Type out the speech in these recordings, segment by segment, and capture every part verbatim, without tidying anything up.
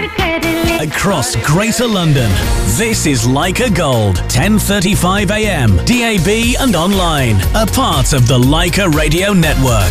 Across Greater London, this is Leica Gold, ten thirty-five a m, D A B and online, a part of the Leica Radio Network.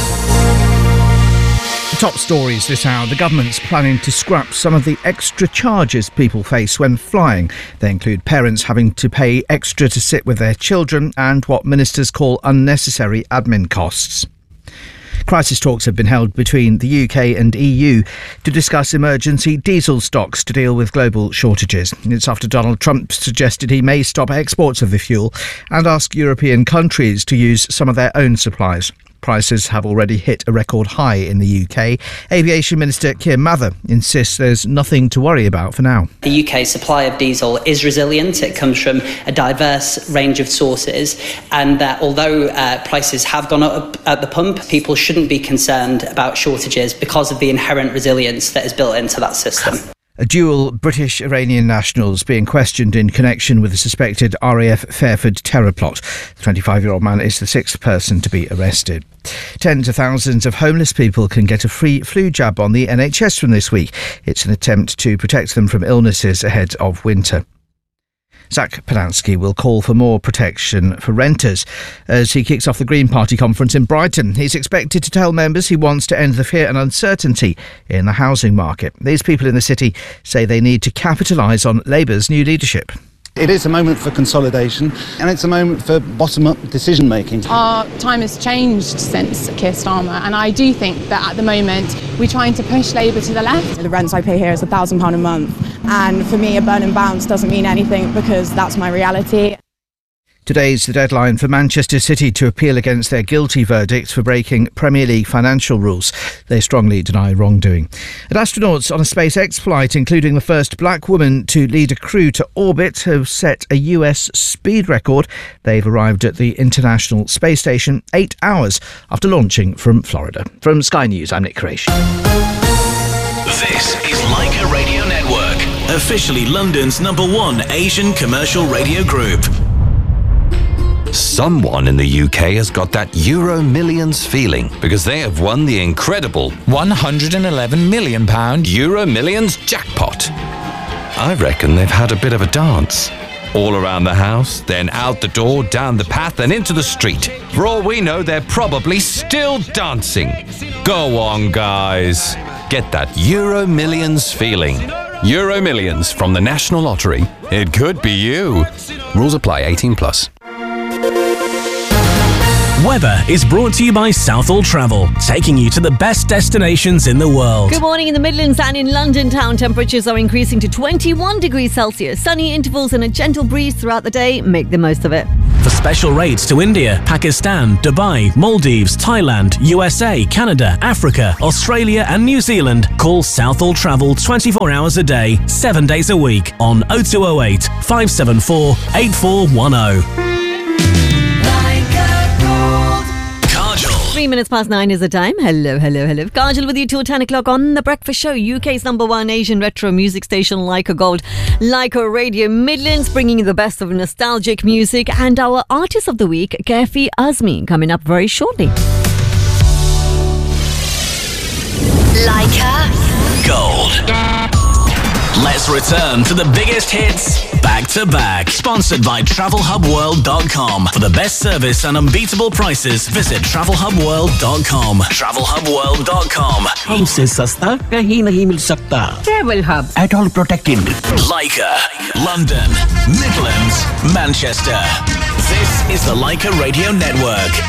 Top stories this hour. The government's planning to scrap some of the extra charges people face when flying. They include parents having to pay extra to sit with their children and what ministers call unnecessary admin costs. Crisis talks have been held between the U K and E U to discuss emergency diesel stocks to deal with global shortages. It's after Donald Trump suggested he may stop exports of the fuel and ask European countries to use some of their own supplies. Prices have already hit a record high in the U K. Aviation Minister Keir Mather insists there's nothing to worry about for now. The U K supply of diesel is resilient. It comes from a diverse range of sources, and that although uh, prices have gone up at the pump, people shouldn't be concerned about shortages because of the inherent resilience that is built into that system. A dual British-Iranian nationals being questioned in connection with the suspected R A F Fairford terror plot. The twenty-five-year-old man is the sixth person to be arrested. Tens of thousands of homeless people can get a free flu jab on the N H S from this week. It's an attempt to protect them from illnesses ahead of winter. Zach Polanski will call for more protection for renters as he kicks off the Green Party conference in Brighton. He's expected to tell members he wants to end the fear and uncertainty in the housing market. These people in the city say they need to capitalise on Labour's new leadership. It is a moment for consolidation and it's a moment for bottom-up decision-making. Our time has changed since Keir Starmer, and I do think that at the moment we're trying to push Labour to the left. The rent I pay here is one thousand pounds a month, and for me a burn and bounce doesn't mean anything because that's my reality. Today's the deadline for Manchester City to appeal against their guilty verdict for breaking Premier League financial rules. They strongly deny wrongdoing. And astronauts on a SpaceX flight, including the first black woman to lead a crew to orbit, have set a U S speed record. They've arrived at the International Space Station eight hours after launching from Florida. From Sky News, I'm Nick Creation. This is Leica Radio Network, officially London's number one Asian commercial radio group. Someone in the U K has got that Euro Millions feeling because they have won the incredible one hundred eleven million pounds Euro Millions jackpot. I reckon they've had a bit of a dance. All around the house, then out the door, down the path and into the street. For all we know, they're probably still dancing. Go on, guys. Get that Euro Millions feeling. Euro Millions from the National Lottery. It could be you. Rules apply. eighteen plus. Weather is brought to you by Southall Travel, taking you to the best destinations in the world. Good morning. In the Midlands and in London town, temperatures are increasing to twenty-one degrees Celsius. Sunny intervals and a gentle breeze throughout the day. Make the most of it. For special rates to India, Pakistan, Dubai, Maldives, Thailand, U S A, Canada, Africa, Australia and New Zealand, call Southall Travel twenty-four hours a day, seven days a week on oh two oh eight, five seven four, eight four one oh. Three minutes past nine is the time. Hello, hello, hello. Kajal with you till ten o'clock on The Breakfast Show, U K's number one Asian retro music station, Leica Gold, Leica Radio Midlands, bringing you the best of nostalgic music, and our artist of the week, Kaifi Azmi, coming up very shortly. Leica Gold. Let's return to the biggest hits back to back. Sponsored by travel hub world dot com. For the best service and unbeatable prices, visit travel hub world dot com. travel hub world dot com. हमसे सस्ता कहीं नहीं मिल सकता. Travel Hub. At all protected. Leica, London, Midlands, Manchester. This is the Leica Radio Network.